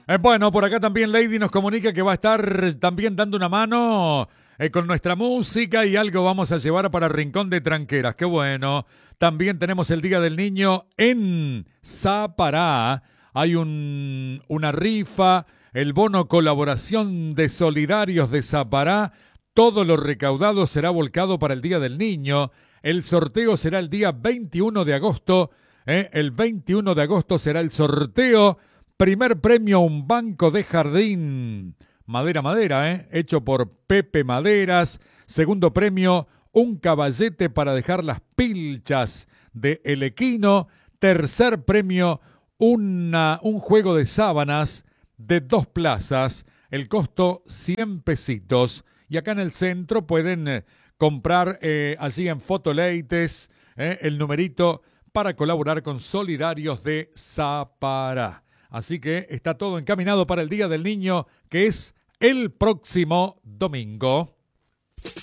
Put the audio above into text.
Bueno, por acá también Lady nos comunica que va a estar también dando una mano con nuestra música y algo vamos a llevar para Rincón de Tranqueras. Qué bueno. También tenemos el Día del Niño en Zapará. Hay una rifa, el bono colaboración de solidarios de Zapará. Todo lo recaudado será volcado para el Día del Niño. El sorteo será el día 21 de agosto. El 21 de agosto será el sorteo. Primer premio, un banco de jardín. Madera, madera, hecho por Pepe Maderas. Segundo premio, un caballete para dejar las pilchas de El Equino. Tercer premio, un juego de sábanas de 2 plazas. El costo 100 pesitos. Y acá en el centro pueden comprar allí en Fotoleites el numerito para colaborar con Solidarios de Zapará. Así que está todo encaminado para el Día del Niño, que es el próximo domingo.